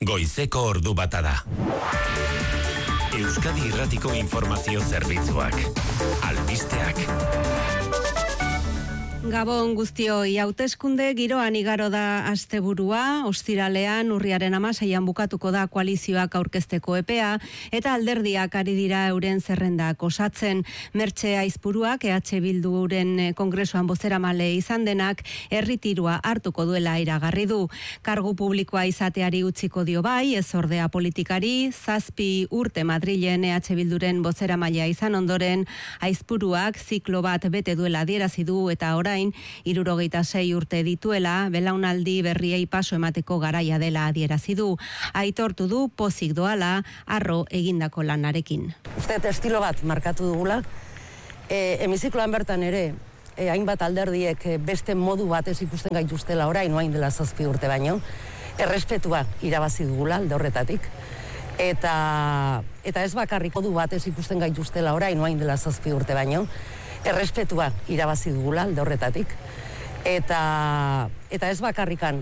goizeko ordu bata da. Euskadi Irratiko Informazio Zerbitzuak. Albisteak. Gabon guztioi, hauteskunde giroan igaro da asteburua, ostiralean urriaren 16an bukatuko da koalizioak aurkezteko epea, eta alderdiak ari dira euren zerrendak osatzen. Mertxe Aizpuruak EH Bilduren kongresuan bozeramale izan denak erritirua hartuko duela iragarri du. Kargu publikoa izateari utziko dio bai, ez ordea politikari, 7 urte Madrilen EH Bilduren bozeramailea izan ondoren, Aizpuruak ziklo bat bete duela adierazi du eta orain 76 urte dituela, belaunaldi berriei paso emateko garaia dela adierazi du. Aitortu du pozik doala harro egindako lanarekin. Uste estilo bat markatu dugula, hemizikloan bertan ere, hainbat alderdiek beste modu batez ikusten gaituztela orain, oain dela 7 urte baino, errespetua irabazi dugula alde horretatik, eta ez bakarrik modu batez ikusten gaituztela orain, oain dela 7 urte baino, errespetua irabazi dugula alde horretatik, eta ez bakarrikan